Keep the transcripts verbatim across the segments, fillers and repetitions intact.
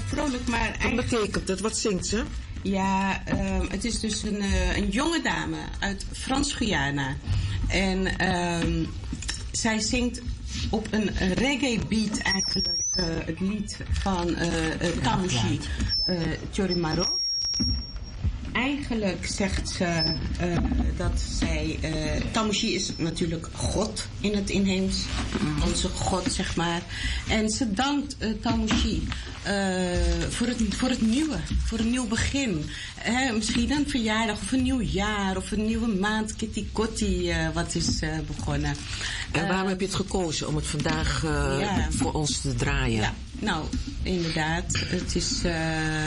vrolijk, maar eigenlijk... Wat betekent dat? Wat zingt ze? Ja, um, het is dus een, uh, een jonge dame uit Frans-Guyana. En um, zij zingt op een reggae beat eigenlijk uh, het lied van uh, uh, Tamushi uh, Chorimaro. Eigenlijk zegt ze uh, dat zij... Uh, Tamushi is natuurlijk God in het inheems. Onze God, zeg maar. En ze dankt uh, Tamushi uh, voor, het, voor het nieuwe. Voor een nieuw begin. Uh, misschien een verjaardag of een nieuw jaar. Of een nieuwe maand. Kitty Kotti uh, wat is uh, begonnen. En waarom uh, heb je het gekozen om het vandaag uh, ja. voor ons te draaien? Ja, nou, inderdaad. Het is... Uh,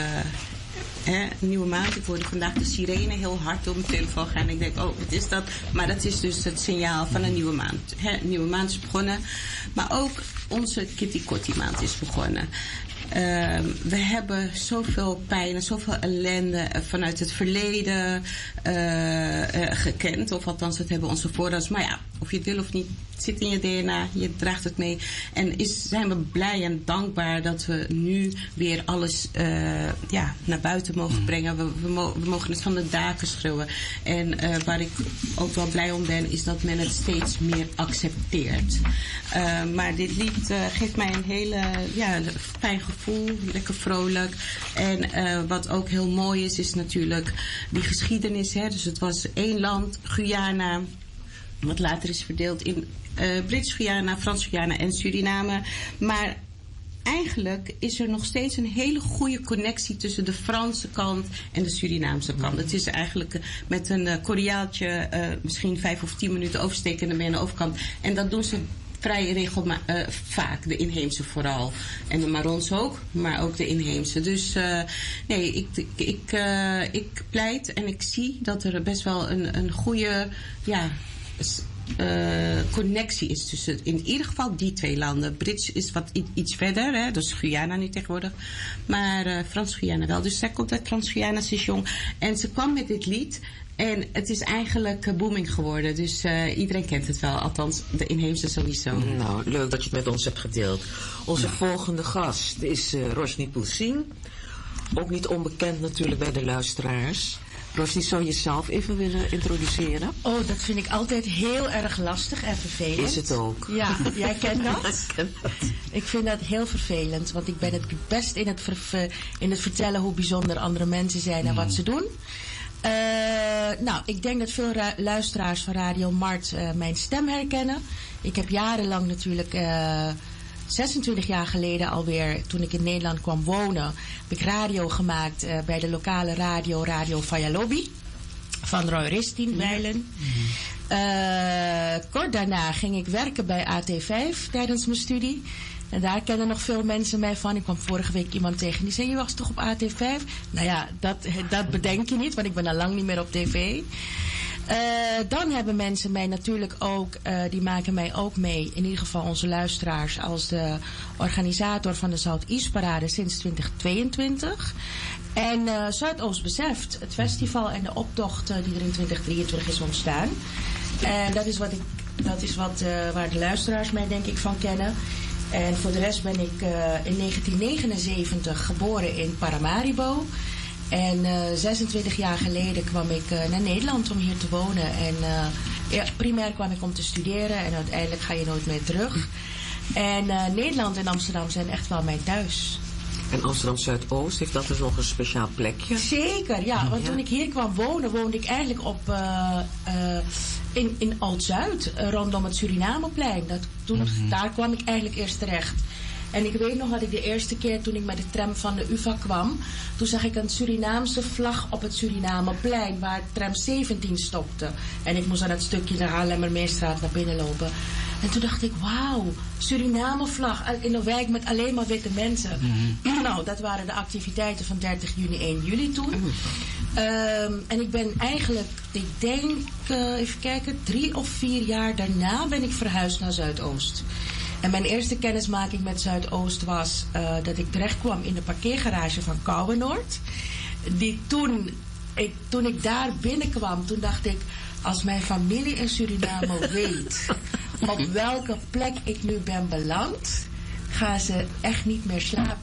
He, een nieuwe maand. Ik hoorde vandaag de sirene heel hard op mijn telefoon gaan. En ik denk, oh, wat is dat? Maar dat is dus het signaal van een nieuwe maand. He, een nieuwe maand is begonnen. Maar ook onze Kitty Kotti maand is begonnen. Uh, we hebben zoveel pijn en zoveel ellende vanuit het verleden uh, uh, gekend. Of althans, het hebben onze voorouders. Maar ja, of je het wil of niet, het zit in je D N A. Je draagt het mee. En is, zijn we blij en dankbaar dat we nu weer alles uh, ja, naar buiten mogen brengen. We, we, mo- we mogen het van de daken schreeuwen. En uh, waar ik ook wel blij om ben, is dat men het steeds meer accepteert. Uh, maar dit lied uh, geeft mij een hele ja, fijn gevoel, lekker vrolijk. En uh, wat ook heel mooi is, is natuurlijk die geschiedenis. Hè? Dus het was één land, Guyana, wat later is verdeeld in uh, Brits-Guyana, Frans-Guyana en Suriname. Maar eigenlijk is er nog steeds een hele goede connectie tussen de Franse kant en de Surinaamse kant. Het is eigenlijk met een uh, Koreaatje uh, misschien vijf of tien minuten oversteken en dan ben je aan de overkant. En dat doen ze vrij regelmatig, uh, vaak, de inheemse vooral. En de Marons ook, maar ook de inheemse. Dus uh, nee, ik, ik, ik, uh, ik pleit en ik zie dat er best wel een, een goede ja, uh, connectie is tussen in ieder geval die twee landen. Brits is wat i- iets verder, hè, dus Guyana nu tegenwoordig. Maar uh, Frans-Guyana wel. Dus zij komt uit Frans-Guyana, ze is jong. En ze kwam met dit lied. En het is eigenlijk uh, booming geworden. Dus uh, iedereen kent het wel. Althans, de inheemse sowieso. Nou, leuk dat je het met ons hebt gedeeld. Onze ja. volgende gast is uh, Rosny Poelsing. Ook niet onbekend natuurlijk bij de luisteraars. Rosny, zou je jezelf even willen introduceren? Oh, dat vind ik altijd heel erg lastig en vervelend. Is het ook? Ja, jij kent dat? Ik ken dat. Ik vind dat heel vervelend. Want ik ben het best in het, ver- in het vertellen hoe bijzonder andere mensen zijn en mm. wat ze doen. Uh, nou, ik denk dat veel ra- luisteraars van Radio Mart uh, mijn stem herkennen. Ik heb jarenlang natuurlijk, uh, zesentwintig jaar geleden alweer, toen ik in Nederland kwam wonen, heb ik radio gemaakt uh, bij de lokale radio, Radio Fayalobi, van Roy Ristin, Weilen. Mm-hmm. Uh, kort daarna ging ik werken bij A T vijf tijdens mijn studie. En daar kennen nog veel mensen mij van. Ik kwam vorige week iemand tegen die zei, je was toch op A T vijf? Nou ja, dat, dat bedenk je niet, want ik ben al lang niet meer op tv. Uh, dan hebben mensen mij natuurlijk ook, uh, die maken mij ook mee, in ieder geval onze luisteraars, als de organisator van de Southeast Parade sinds twintig tweeëntwintig. En uh, Zuidoost beseft, het festival en de optocht uh, die er in twintig drieëntwintig is ontstaan. En dat is, wat ik, dat is wat, uh, waar de luisteraars mij denk ik van kennen. En voor de rest ben ik uh, in negentien negenenzeventig geboren in Paramaribo. En uh, zesentwintig jaar geleden kwam ik uh, naar Nederland om hier te wonen. En uh, ja, primair kwam ik om te studeren en uiteindelijk ga je nooit meer terug. En uh, Nederland en Amsterdam zijn echt wel mijn thuis. En Amsterdam Zuidoost, heeft dat dus nog een speciaal plekje? Zeker, ja. Want ja. toen ik hier kwam wonen, woonde ik eigenlijk op, uh, uh, in, in Oud-Zuid, uh, rondom het Surinameplein. Dat, toen, mm-hmm. Daar kwam ik eigenlijk eerst terecht. En ik weet nog dat ik de eerste keer toen ik met de tram van de U vA kwam, toen zag ik een Surinaamse vlag op het Surinameplein waar tram zeventien stopte. En ik moest aan het stukje de Haarlemmermeerstraat naar binnen lopen. En toen dacht ik, wauw, Suriname-vlag in een wijk met alleen maar witte mensen. Mm-hmm. Nou, dat waren de activiteiten van dertig juni, één juli toen. Mm-hmm. Um, en ik ben eigenlijk, ik denk, uh, even kijken, drie of vier jaar daarna ben ik verhuisd naar Zuidoost. En mijn eerste kennismaking met Zuidoost was uh, dat ik terecht kwam in de parkeergarage van Kouwenoord. Die toen, ik, toen ik daar binnenkwam, toen dacht ik, als mijn familie in Suriname weet op welke plek ik nu ben beland, gaan ze echt niet meer slapen.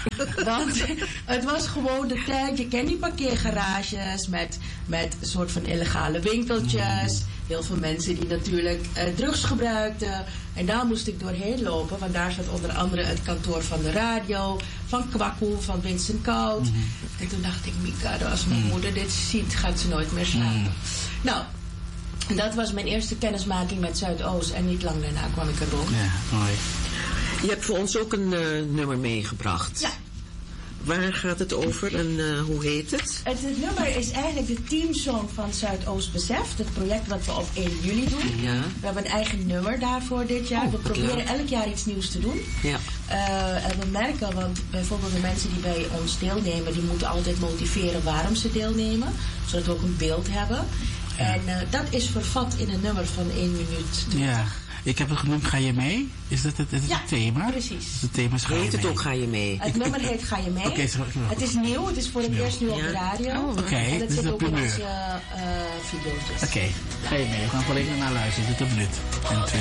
Want het was gewoon de tijd, je kent die parkeergarages met, met een soort van illegale winkeltjes. Heel veel mensen die natuurlijk uh, drugs gebruikten. En daar moest ik doorheen lopen, want daar zat onder andere het kantoor van de radio, van Kwakkoe, van Vincent Koud. Mm-hmm. En toen dacht ik, Mika, als mijn mm. moeder dit ziet, gaat ze nooit meer slapen. Mm. Nou, dat was mijn eerste kennismaking met Zuidoost. En niet lang daarna kwam ik erop. Ja, mooi. Je hebt voor ons ook een uh, nummer meegebracht. Ja. Waar gaat het over en uh, hoe heet het? het? Het nummer is eigenlijk de teamsong van Zuidoost Beseft. Het project wat we op één juli doen. Ja. We hebben een eigen nummer daarvoor dit jaar. Oh, we proberen leuk. elk jaar iets nieuws te doen. Ja. Uh, en we merken, want bijvoorbeeld de mensen die bij ons deelnemen, die moeten altijd motiveren waarom ze deelnemen. Zodat we ook een beeld hebben. Ja. En uh, dat is vervat in een nummer van één minuut twintig. Ja. Ik heb het genoemd Ga je mee? Is dat het, het, het ja, thema? Precies. Dus het thema is Ga je heet het mee? ook Ga je mee? Het nummer heet Ga je mee. Okay, zo, zo. Het is nieuw, het is voor het nieuw. eerst nu op Ja. de radio. Oh, Oké, okay, en het dus zit de ook in primeur. onze uh, video's. Oké, okay. Ga je mee? We gaan gewoon even naar luisteren. Dit is een minuut. En